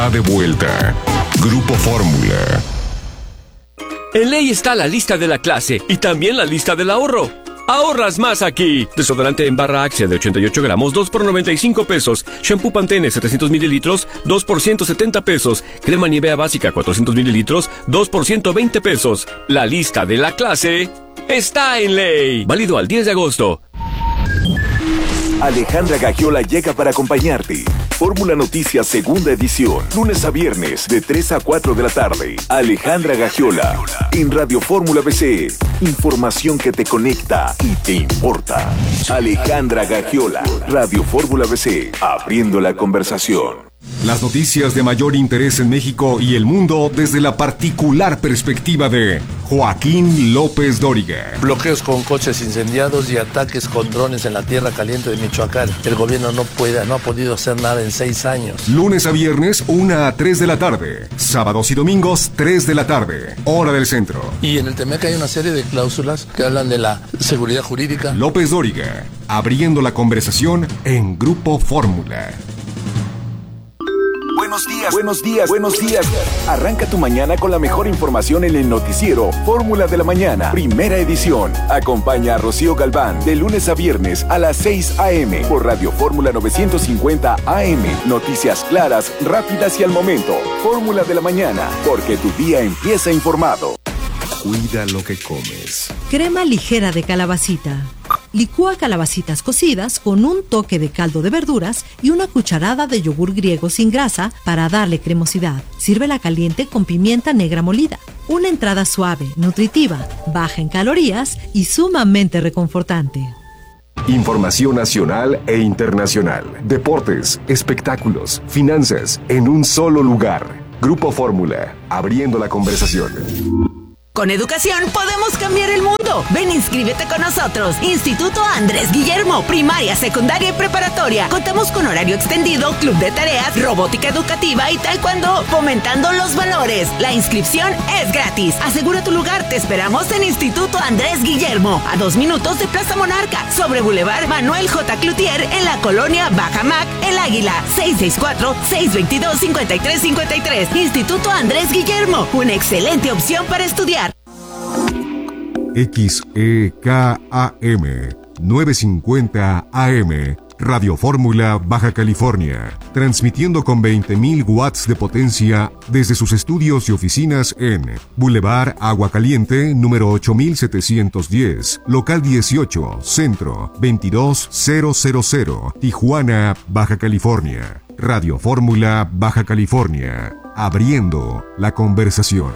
De vuelta, Grupo Fórmula. En Ley está la lista de la clase y también la lista del ahorro. Ahorras más aquí. Desodorante en barra Axia de 88 gramos, 2 por 95 pesos. Shampoo Pantene 700 mililitros, 2 por 170 pesos. Crema Nivea básica 400 mililitros, 2 por 120 pesos. La lista de la clase está en Ley. Válido al 10 de agosto. Alejandra Gagiola llega para acompañarte. Fórmula Noticias segunda edición, lunes a viernes de 3 a 4 de la tarde. Alejandra Gagiola en Radio Fórmula BC. Información que te conecta y te importa. Alejandra Gagiola, Radio Fórmula BC, abriendo la conversación. Las noticias de mayor interés en México y el mundo desde la particular perspectiva de Joaquín López Dóriga. Bloqueos con coches incendiados y ataques con drones en la tierra caliente de Michoacán. El gobierno no ha podido hacer nada en 6 años. Lunes a viernes, 1 a 3 de la tarde. Sábados y domingos, 3 de la tarde. Hora del centro. Y en el TEMEC hay una serie de cláusulas que hablan de la seguridad jurídica. López Dóriga, abriendo la conversación en Grupo Fórmula. Buenos días. Arranca tu mañana con la mejor información en el noticiero Fórmula de la Mañana, primera edición. Acompaña a Rocío Galván de lunes a viernes a las 6 a.m. por Radio Fórmula 950 AM. Noticias claras, rápidas y al momento. Fórmula de la Mañana, porque tu día empieza informado. Cuida lo que comes. Crema ligera de calabacita. Licúa calabacitas cocidas con un toque de caldo de verduras y una cucharada de yogur griego sin grasa para darle cremosidad. Sírvela caliente con pimienta negra molida. Una entrada suave, nutritiva, baja en calorías y sumamente reconfortante. Información nacional e internacional. Deportes, espectáculos, finanzas, en un solo lugar. Grupo Fórmula, abriendo la conversación. Con educación podemos cambiar el mundo. Ven, inscríbete con nosotros. Instituto Andrés Guillermo, primaria, secundaria y preparatoria. Contamos con horario extendido, club de tareas, robótica educativa y taekwondo, fomentando los valores. La inscripción es gratis. Asegura tu lugar. Te esperamos en Instituto Andrés Guillermo, a 2 minutos de Plaza Monarca, sobre Boulevard Manuel J. Cloutier, en la colonia Bajamac, El Águila. 664-622-5353. Instituto Andrés Guillermo, una excelente opción para estudiar. XEKAM 950 AM, Radio Fórmula Baja California, transmitiendo con 20.000 watts de potencia desde sus estudios y oficinas en Boulevard Agua Caliente, número 8710, local 18, centro 22000, Tijuana, Baja California. Radio Fórmula Baja California, abriendo la conversación.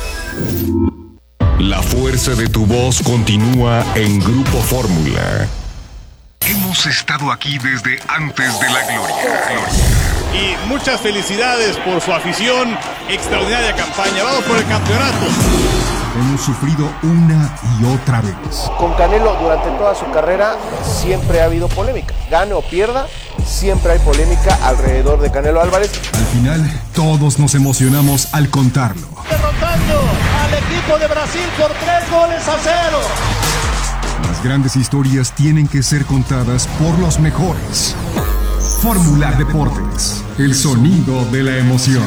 La fuerza de tu voz continúa en Grupo Fórmula. Hemos estado aquí desde antes de la gloria. Y muchas felicidades por su afición, extraordinaria campaña. Vamos por el campeonato. Hemos sufrido una y otra vez. Con Canelo durante toda su carrera siempre ha habido polémica. Gane o pierda, siempre hay polémica alrededor de Canelo Álvarez. Al final, todos nos emocionamos al contarlo. Derrotando al equipo de Brasil por 3-0. Las grandes historias tienen que ser contadas por los mejores. Fórmula Deportes, el sonido de la emoción.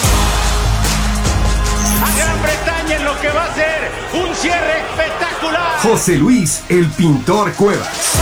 A Gran Bretaña en lo que va a ser un cierre espectacular. José Luis, el pintor Cuevas.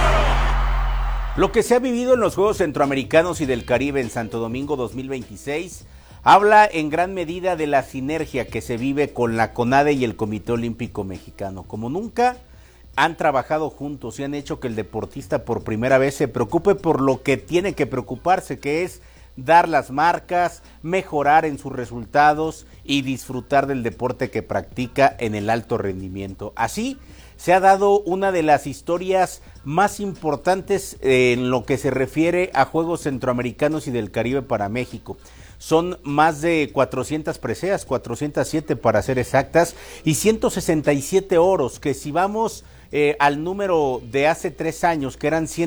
Lo que se ha vivido en los Juegos Centroamericanos y del Caribe en Santo Domingo 2026 habla en gran medida de la sinergia que se vive con la CONADE y el Comité Olímpico Mexicano. Como nunca han trabajado juntos y han hecho que el deportista por primera vez se preocupe por lo que tiene que preocuparse, que es dar las marcas, mejorar en sus resultados y disfrutar del deporte que practica en el alto rendimiento. Así se ha dado una de las historias más importantes en lo que se refiere a Juegos Centroamericanos y del Caribe para México. Son más de 400 preseas, 407 para ser exactas, y 167 oros, que si vamos al número de hace 3 años, que eran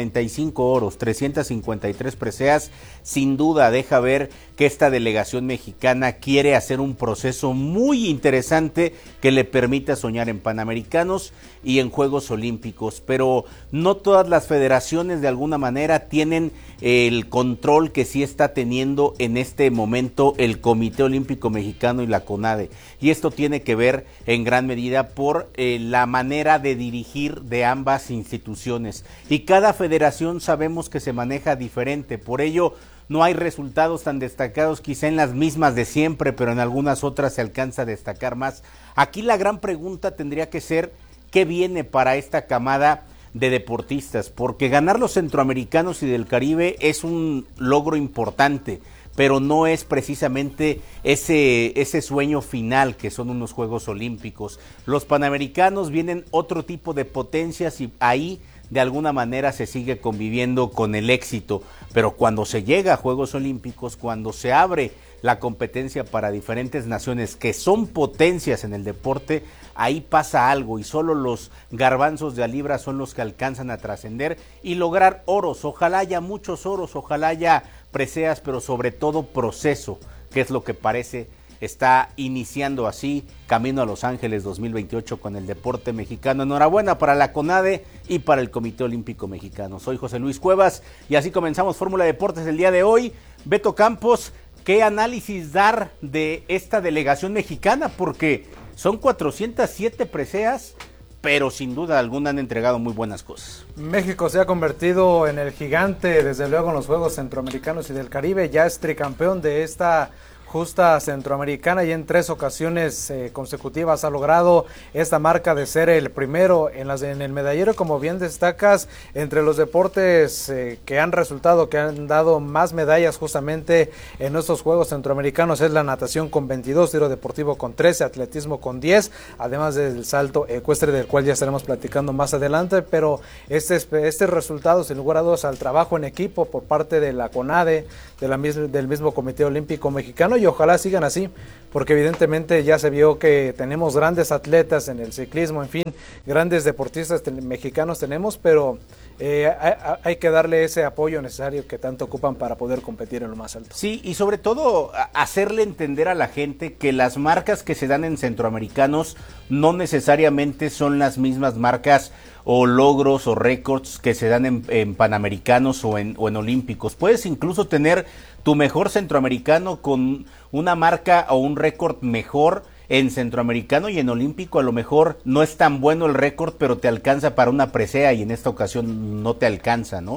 145 oros, 353 preseas, sin duda deja ver que esta delegación mexicana quiere hacer un proceso muy interesante que le permita soñar en Panamericanos y en Juegos Olímpicos, pero no todas las federaciones de alguna manera tienen el control que sí está teniendo en este momento el Comité Olímpico Mexicano y la CONADE, y esto tiene que ver en gran medida por la manera de dirigir de ambas instituciones, y cada federación sabemos que se maneja diferente, por ello no hay resultados tan destacados quizá en las mismas de siempre, pero en algunas otras se alcanza a destacar más. Aquí la gran pregunta tendría que ser ¿qué viene para esta camada de deportistas? Porque ganar los centroamericanos y del Caribe es un logro importante, pero no es precisamente ese sueño final que son unos Juegos Olímpicos. Los Panamericanos vienen otro tipo de potencias y ahí de alguna manera se sigue conviviendo con el éxito, pero cuando se llega a Juegos Olímpicos, cuando se abre la competencia para diferentes naciones que son potencias en el deporte, ahí pasa algo y solo los garbanzos de a libra son los que alcanzan a trascender y lograr oros. Ojalá haya muchos oros, ojalá haya preseas, pero sobre todo proceso, que es lo que parece está iniciando así camino a Los Ángeles 2028 con el deporte mexicano. Enhorabuena para la CONADE y para el Comité Olímpico Mexicano. Soy José Luis Cuevas y así comenzamos Fórmula Deportes el día de hoy. Beto Campos, ¿qué análisis dar de esta delegación mexicana? Porque son 407 preseas, pero sin duda alguna han entregado muy buenas cosas. México se ha convertido en el gigante, desde luego, en los Juegos Centroamericanos y del Caribe. Ya es tricampeón de esta justa centroamericana y en 3 ocasiones consecutivas ha logrado esta marca de ser el primero en el medallero. Como bien destacas, entre los deportes que han resultado, que han dado más medallas justamente en estos Juegos Centroamericanos es la natación con 22, tiro deportivo con 13, atletismo con 10, además del salto ecuestre, del cual ya estaremos platicando más adelante, pero este resultado, sin lugar a dudas, al trabajo en equipo por parte de la CONADE, del mismo Comité Olímpico Mexicano, y ojalá sigan así, porque evidentemente ya se vio que tenemos grandes atletas en el ciclismo, en fin, grandes deportistas mexicanos tenemos, pero hay que darle ese apoyo necesario que tanto ocupan para poder competir en lo más alto. Sí, y sobre todo hacerle entender a la gente que las marcas que se dan en centroamericanos no necesariamente son las mismas marcas o logros o récords que se dan en panamericanos o en olímpicos. Puedes incluso tener tu mejor centroamericano con una marca o un récord mejor en centroamericano, y en olímpico a lo mejor no es tan bueno el récord, pero te alcanza para una presea y en esta ocasión no te alcanza, ¿no?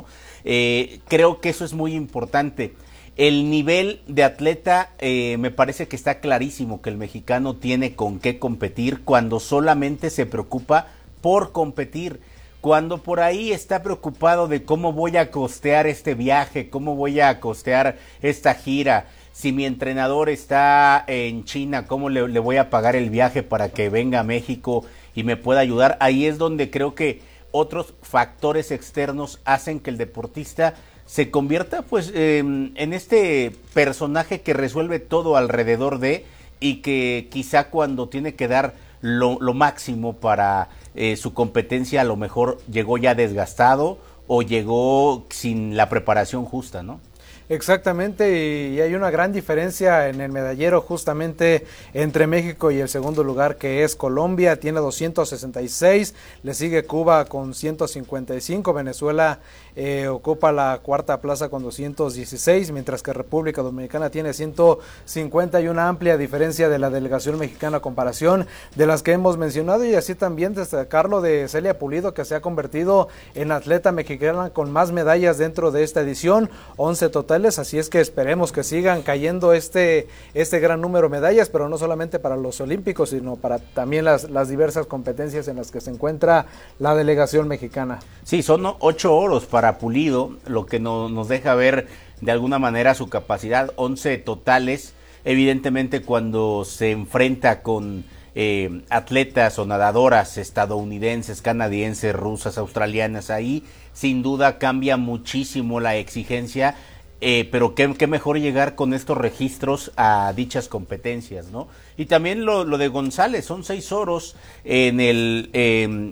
Creo que eso es muy importante. El nivel de atleta me parece que está clarísimo que el mexicano tiene con qué competir cuando solamente se preocupa por competir, cuando por ahí está preocupado de cómo voy a costear este viaje, cómo voy a costear esta gira, si mi entrenador está en China, cómo le voy a pagar el viaje para que venga a México y me pueda ayudar. Ahí es donde creo que otros factores externos hacen que el deportista se convierta pues en este personaje que resuelve todo alrededor de, y que quizá cuando tiene que dar lo máximo para su competencia a lo mejor llegó ya desgastado o llegó sin la preparación justa, ¿no? Exactamente, y hay una gran diferencia en el medallero justamente entre México y el segundo lugar, que es Colombia, tiene 266, le sigue Cuba con 155, Venezuela ocupa la cuarta plaza con 216, mientras que República Dominicana tiene 150, y una amplia diferencia de la delegación mexicana a comparación de las que hemos mencionado, y así también destacarlo de Celia Pulido, que se ha convertido en atleta mexicana con más medallas dentro de esta edición, 11 totales. Así es que esperemos que sigan cayendo este gran número de medallas, pero no solamente para los olímpicos, sino para también las diversas competencias en las que se encuentra la delegación mexicana. Sí, son 8 oros para Pulido, lo que nos deja ver de alguna manera su capacidad, 11 totales. Evidentemente cuando se enfrenta con atletas o nadadoras estadounidenses, canadienses, rusas, australianas, ahí sin duda cambia muchísimo la exigencia pero qué mejor llegar con estos registros a dichas competencias, ¿no? Y también lo de González, son 6 oros en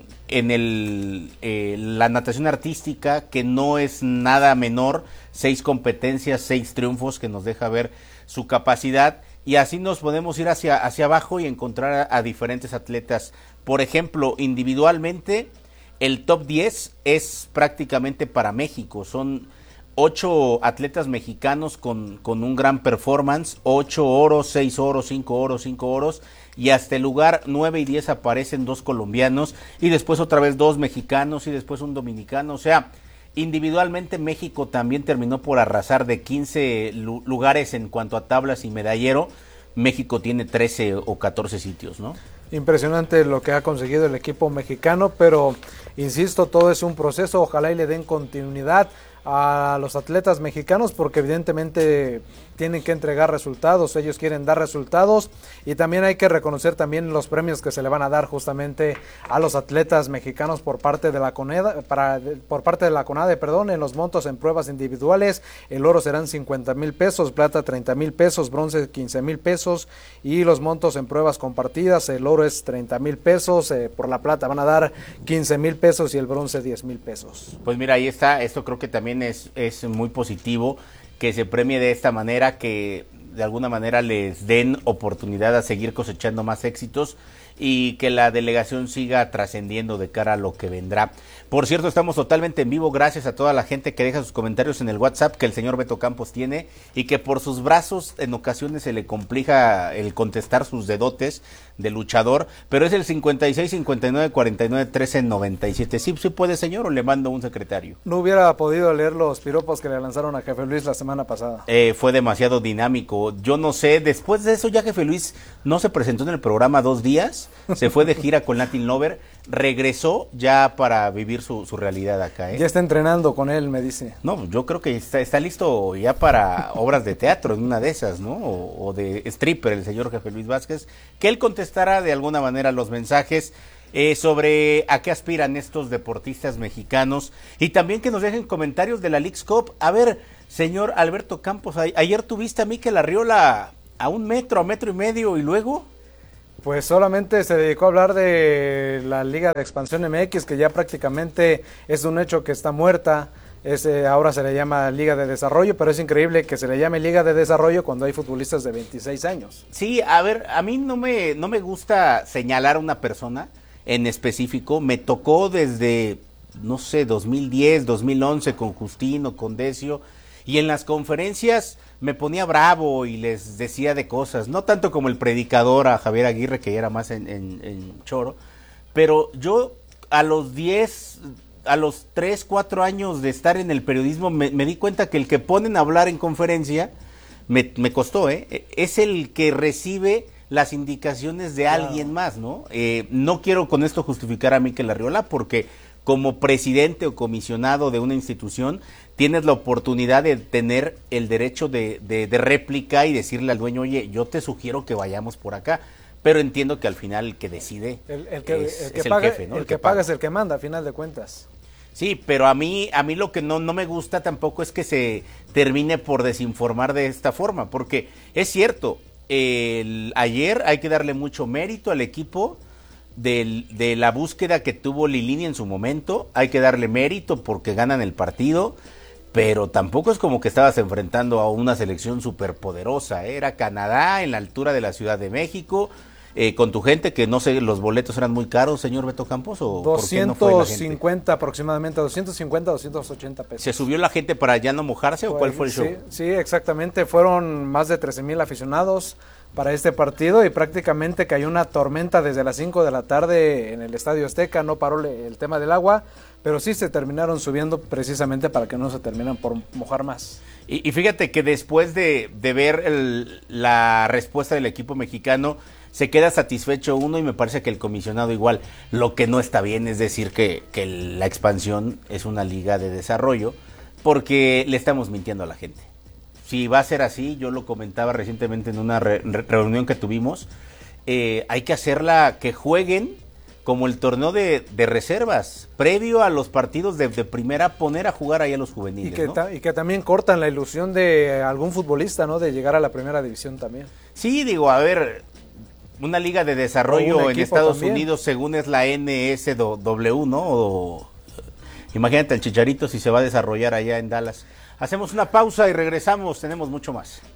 la natación artística, que no es nada menor, 6 competencias, 6 triunfos, que nos deja ver su capacidad, y así nos podemos ir hacia abajo y encontrar a diferentes atletas. Por ejemplo, individualmente, el top 10 es prácticamente para México, son 8 atletas mexicanos con un gran performance, 8 oros, 6 oros, 5 oros, 5 oros, y hasta el lugar 9 y 10 aparecen 2 colombianos, y después otra vez 2 mexicanos, y después un dominicano. O sea, individualmente México también terminó por arrasar de 15 lugares en cuanto a tablas y medallero. México tiene 13 o 14 sitios, ¿no? Impresionante lo que ha conseguido el equipo mexicano, pero insisto, todo es un proceso, ojalá y le den continuidad a los atletas mexicanos, porque evidentemente tienen que entregar resultados, ellos quieren dar resultados, y también hay que reconocer también los premios que se le van a dar justamente a los atletas mexicanos por parte de la CONADE, en los montos en pruebas individuales. El oro serán 50,000 pesos, plata 30,000 pesos, bronce 15,000 pesos, y los montos en pruebas compartidas, el oro es 30,000 pesos, por la plata van a dar 15,000 pesos y el bronce 10,000 pesos. Pues mira, ahí está, esto creo que también es muy positivo, que se premie de esta manera, que de alguna manera les den oportunidad a seguir cosechando más éxitos y que la delegación siga trascendiendo de cara a lo que vendrá. Por cierto, estamos totalmente en vivo, gracias a toda la gente que deja sus comentarios en el WhatsApp que el señor Beto Campos tiene, y que por sus brazos en ocasiones se le complica el contestar sus dedotes de luchador, pero es el 56 59 49 13 97. ¿Sí puede, señor, o le mando un secretario? No hubiera podido leer los piropos que le lanzaron a Jefe Luis la semana pasada. Fue demasiado dinámico. Yo no sé, después de eso ya Jefe Luis no se presentó en el programa 2 días, se fue de gira con Latin Lover, regresó ya para vivir su realidad acá, ¿eh? Ya está entrenando con él, me dice. No, yo creo que está listo ya para obras de teatro, en una de esas, ¿no? O de stripper, el señor Jefe Luis Vázquez, que él contestará de alguna manera los mensajes sobre a qué aspiran estos deportistas mexicanos, y también que nos dejen comentarios de la Leagues Cup. A ver, señor Alberto Campos, ayer tuviste a Mikel Arriola a 1 metro, a 1.5 metros, y luego... Pues solamente se dedicó a hablar de la Liga de Expansión MX, que ya prácticamente es un hecho que está muerta. Ahora se le llama Liga de Desarrollo, pero es increíble que se le llame Liga de Desarrollo cuando hay futbolistas de 26 años. Sí, a ver, a mí no me gusta señalar a una persona en específico. Me tocó desde, no sé, 2010, 2011 con Justino, con Decio, y en las conferencias me ponía bravo y les decía de cosas, no tanto como el predicador a Javier Aguirre, que ya era más en choro, pero yo a los 3, 4 años de estar en el periodismo me di cuenta que el que ponen a hablar en conferencia me costó, es el que recibe las indicaciones de alguien más, ¿no? No quiero con esto justificar a Mikel Arriola, porque como presidente o comisionado de una institución tienes la oportunidad de tener el derecho de réplica y decirle al dueño, oye, yo te sugiero que vayamos por acá, pero entiendo que al final el que decide es el jefe, ¿no? El que paga es el que manda, a final de cuentas. Sí, pero a mí lo que no me gusta tampoco es que se termine por desinformar de esta forma, porque es cierto, ayer hay que darle mucho mérito al equipo de la búsqueda que tuvo Lilini en su momento, hay que darle mérito porque ganan el partido, pero tampoco es como que estabas enfrentando a una selección superpoderosa, era Canadá en la altura de la Ciudad de México, con tu gente, que no sé, los boletos eran muy caros, señor Beto Campos, o 250 aproximadamente, 250, 280 pesos. ¿Se subió la gente para ya no mojarse o cuál fue el show? Sí, exactamente, fueron más de 13,000 aficionados para este partido y prácticamente cayó una tormenta desde las 5 de la tarde en el Estadio Azteca, no paró el tema del agua, pero sí se terminaron subiendo precisamente para que no se terminan por mojar más. Y fíjate que después de ver la respuesta del equipo mexicano, se queda satisfecho uno, y me parece que el comisionado igual. Lo que no está bien es decir que la expansión es una liga de desarrollo, porque le estamos mintiendo a la gente. Si va a ser así, yo lo comentaba recientemente en una reunión que tuvimos, hay que hacerla que jueguen como el torneo de reservas, previo a los partidos de primera, poner a jugar ahí a los juveniles. Y que también cortan la ilusión de algún futbolista, ¿no? De llegar a la primera división también. Sí, digo, a ver, una liga de desarrollo en Estados Unidos, según es la NSW, ¿no? Imagínate el Chicharito si se va a desarrollar allá en Dallas. Hacemos una pausa y regresamos, tenemos mucho más.